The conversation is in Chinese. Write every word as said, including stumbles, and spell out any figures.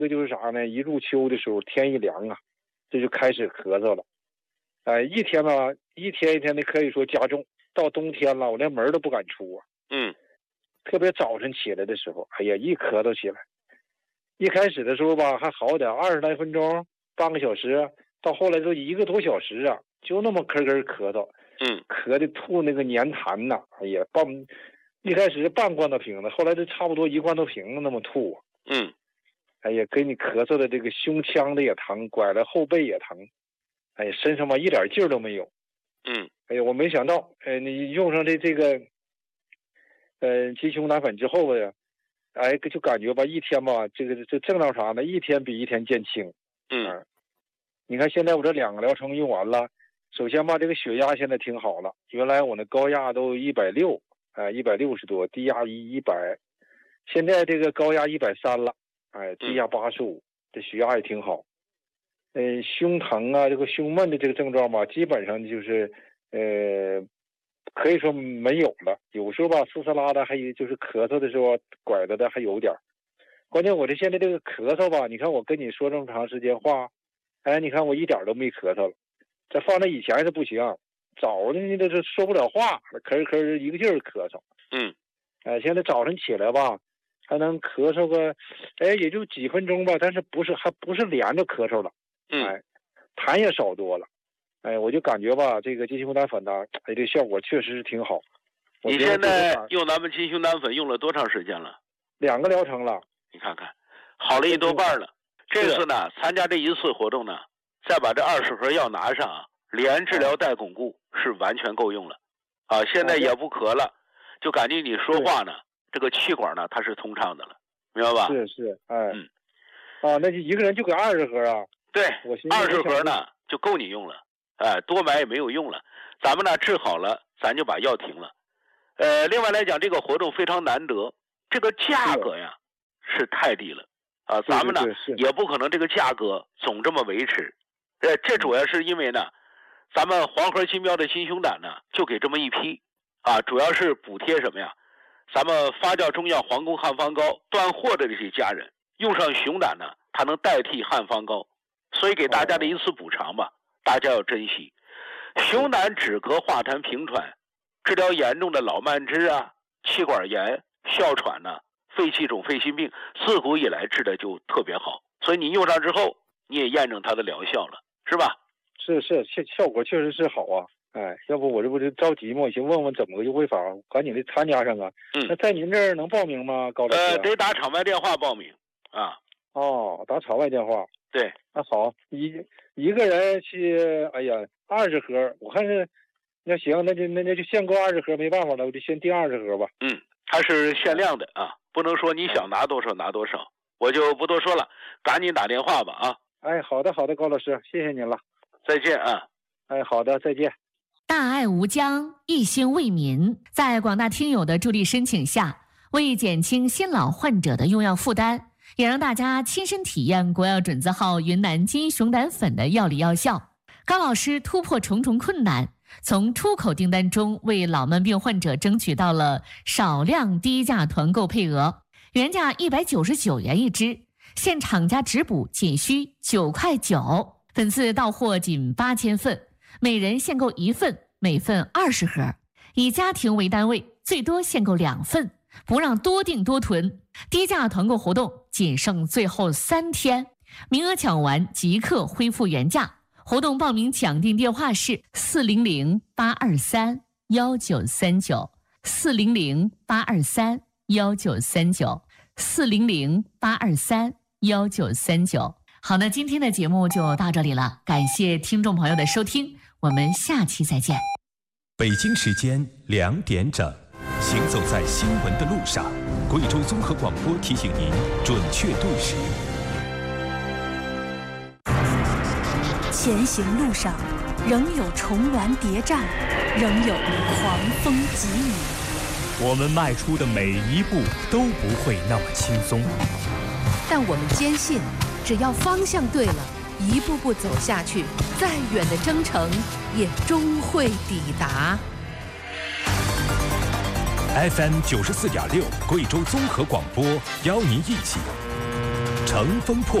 这就是啥呢？一入秋的时候，天一凉啊，这就开始咳嗽了。哎、呃，一天呢，一天一天的可以说加重。到冬天了，我连门都不敢出啊。 嗯， 特别早晨起来的时候，哎呀，一咳嗽起来。一开始的时候吧，还好点，二十来分钟，半个小时，到后来都一个多小时啊，就那么咳咳咳嗽。 嗯， 咳的吐那个粘痰呐，哎呀，半一开始半罐头瓶子，后来就差不多一罐头瓶子那么吐。 嗯， 哎呀，给你咳嗽的这个胸腔的也疼，拐了后背也疼，哎呀，身上吧一点劲儿都没有。 嗯， 哎呀，我没想到，哎，你用上这这个，呃，鸡胸胆粉之后呀，哎，就感觉吧，一天吧，这个这症状啥呢？一天比一天见轻。 嗯、 啊，你看现在我这两个疗程用完了，首先吧，这个血压现在挺好了，原来我那高压都一百六，哎，一百六十多，低压一一百，现在这个高压一百三了，哎，低压八十五，这血压也挺好。嗯、呃，胸疼啊，这个胸闷的这个症状吧，基本上就是，呃，可以说没有了。有时候吧，嘶嘶拉的，还有就是咳嗽的时候，拐着的还有点。关键我这现在这个咳嗽吧，你看我跟你说这么长时间话，哎，你看我一点都没咳嗽了。这放在以前是不行，早上这是说不了话，咳咳一个劲儿咳嗽。 嗯， 哎，现在早晨起来吧，还能咳嗽个，哎，也就几分钟吧，但是不是还不是连着咳嗽了。哎，痰也少多了，哎，我就感觉吧，这个鸡胸胆粉呢，哎，这效果确实是挺好。 你现在用咱们鸡胸胆粉用了多长时间了？ 两个疗程了。 你看看，好了一多半了。这次呢，参加这一次活动呢，再把这二十盒药拿上啊，连治疗带巩固是完全够用了。啊，现在也不咳了，就感觉你说话呢，这个气管呢它是通畅的了，明白吧？ 是是，哎， 嗯， 啊，那就一个人就给二十盒啊。 对，二十盒呢就够你用了，哎，多买也没有用了。咱们呢治好了，咱就把药停了。呃，另外来讲，这个活动非常难得，这个价格呀是太低了啊，咱们呢也不可能这个价格总这么维持。呃，这主要是因为呢，咱们黄河金标的金胸胆呢就给这么一批啊，主要是补贴什么呀？咱们发酵中药皇宫汉方膏断货的这些家人用上熊胆呢，它能代替汉方膏。所以给大家的一次补偿吧，大家要珍惜。熊胆止咳化痰平喘，治疗严重的老慢支啊、气管炎、哮喘呐、啊、肺气肿、肺心病，自古以来治的就特别好。所以你用上之后，你也验证它的疗效了，是吧？ 是是，效效果确实是好啊。哎，要不我这不就着急吗？我寻问问怎么个优惠法，赶紧的参加上啊。 嗯， 那在您这儿能报名吗，高老师？ 呃，得打场外电话报名啊。 哦，打场外电话。 对， 那好，一一个人去，哎呀，二十盒，我看是，那行，那就那那就限购二十盒，没办法了，我就先订二十盒吧。 嗯，它是限量的啊，不能说你想拿多少拿多少，我就不多说了，赶紧打电话吧啊。 哎，好的好的，高老师，谢谢您了， 再见啊。 哎，好的，再见。 大爱无疆，一心为民，在广大听友的助力申请下，为减轻新老患者的用药负担，也让大家亲身体验国药准字号云南金熊胆粉的药理药效。高老师突破重重困难，从出口订单中为老慢病患者争取到了少量低价团购配额，原价一百九十九元一支，现厂家直补仅需九块九，本次到货仅八千份，每人限购一份，每份二十盒，以家庭为单位，最多限购两份，不让多订多囤。低价团购活动仅剩最后三天，名额抢完即刻恢复原价。活动报名抢订电话是四零零八二三幺九三九，四零零八二三幺九三九，四零零八二三幺九三九。好，那今天的节目就到这里了，感谢听众朋友的收听，我们下期再见。 北京时间两点整，行走在新闻的路上，贵州综合广播提醒您准确对时。 前行路上，仍有重峦叠嶂，仍有狂风疾雨。 我们迈出的每一步都不会那么轻松， 但我们坚信，只要方向对了，一步步走下去，再远的征程也终会抵达。 F M 九十四点六，贵州综合广播，邀您一起乘风破